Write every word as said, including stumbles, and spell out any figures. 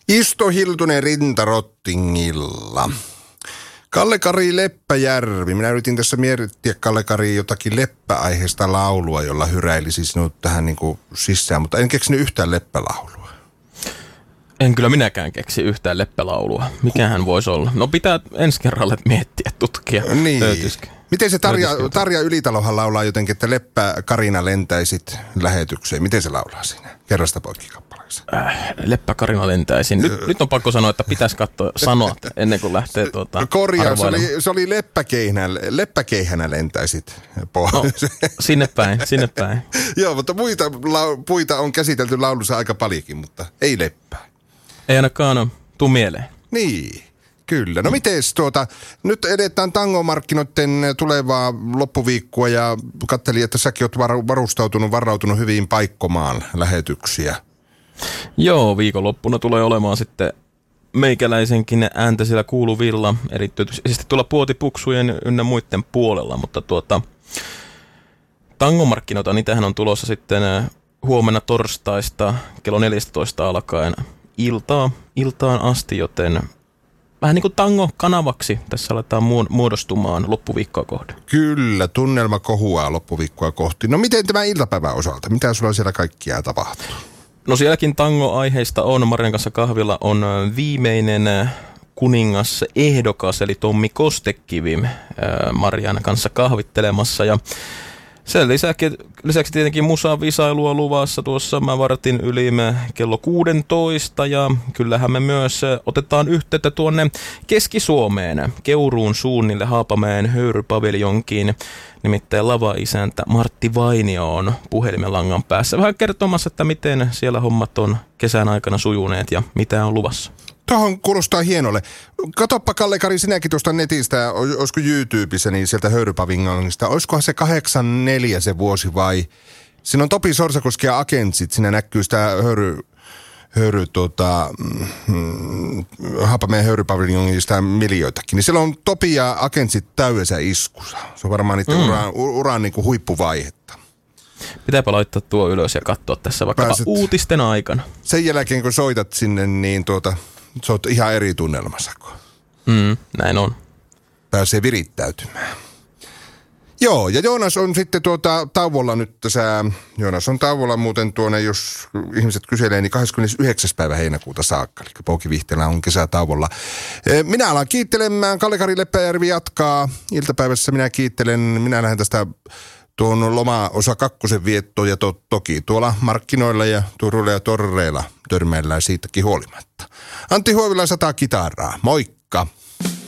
Isto Hiltunen Rintarottingilla. Kalle-Kari Leppäjärvi. Minä yritin tässä miettiä, Kalle-Kari, jotakin leppäaiheesta laulua, jolla hyräilisi sinut tähän niin kuin sisään, mutta en keksinyt yhtään leppälaulua. En kyllä minäkään keksi yhtään leppälaulua. Mikähän voisi olla? No pitää ensi kerralle miettiä, tutkia. Niin. Löytyisikö? Miten se Tarja, Tarja Ylitalohan laulaa jotenkin, että Leppä Karina lentäisit lähetykseen? Miten se laulaa siinä? Kerrasta poikki kappaleessa. Äh, Leppä Karina lentäisin. Nyt, nyt on pakko sanoa, että pitäisi katsoa sanot ennen kuin lähtee tuota Korjaa, se oli, se oli leppäkeihänä, leppäkeihänä lentäisit pohjois. No, sinne päin, sinne päin. Joo, mutta muita lau, puita on käsitelty laulussa aika paljonkin, mutta ei leppää. Ei ainakaan ole. Tuu mieleen. Niin. Kyllä. No mites tuota, nyt edetään tangomarkkinoiden tulevaa loppuviikkoa ja katselin, että säkin oot varustautunut, varautunut hyvin paikkomaan lähetyksiä. Joo, viikonloppuna tulee olemaan sitten meikäläisenkin ääntä siellä kuuluvilla, erityisesti tuolla puotipuksujen ynnä muiden puolella, mutta tuota tangomarkkinoita, niitähän on tulossa sitten huomenna torstaista kello neljätoista alkaen iltaa, iltaan asti, joten vähän niin kuin tango-kanavaksi tässä aletaan muodostumaan loppuviikkoa kohden. Kyllä, tunnelma kohuaa loppuviikkoa kohti. No miten tämä iltapäivän osalta? Mitä sulla siellä kaikkia tapahtuu? No sielläkin tango-aiheista on. Marian kanssa kahvilla on viimeinen kuningas ehdokas, eli Tommi Kostekivi Marian kanssa kahvittelemassa. Ja sen lisäksi, lisäksi tietenkin musavisailua luvassa tuossa mä vartin yli kello kuusitoista ja kyllähän me myös otetaan yhteyttä tuonne Keski-Suomeen, Keuruun suunnille Haapamäen höyrypaviljonkiin. Nimittäin lava-isäntä Martti Vainio on puhelimen langan päässä vähän kertomassa, että miten siellä hommat on kesän aikana sujuneet ja mitä on luvassa. Tuohon kuulostaa hienolle. Katoppa, Kalle-Kari, sinäkin tuosta netistä, olisiko YouTubessa, niin sieltä höyrypavingongista, olisikohan se kahdeksankymmentäneljä se vuosi vai? Siinä on Topi Sorsakoski ja Agentsit, siinä näkyy sitä höyry, höyry tota, mm, Haapamäen höyrypavingongista miljoitakin. Niin siellä on Topi ja Agentsit täydessä iskussa. Se on varmaan niiden mm. uran, uran niin kuin huippuvaihetta. Pitääpä laittaa tuo ylös ja katsoa tässä vaikka Pääset uutisten aikana. Sen jälkeen, kun soitat sinne, niin tuota, sä oot ihan eri tunnelmassa. Mm, näin on. Pääsee virittäytymään. Joo, ja Joonas on sitten tuota tauolla nyt tässä, Joonas on tauolla muuten tuonne, jos ihmiset kyselee, niin kahdeskymmenesyhdeksäs päivä heinäkuuta saakka, eli Poukivihteellä on kesätauolla. Minä alan kiittelemään, Kalle-Kari Leppäjärvi jatkaa iltapäivässä, minä kiittelen, minä lähden tästä tuon loma-osa kakkosen viettoon ja to, toki tuolla markkinoilla ja Turuilla ja Torreilla törmäillään siitäkin huolimatta. Antti Huovila sataa kitaraa. Moikka!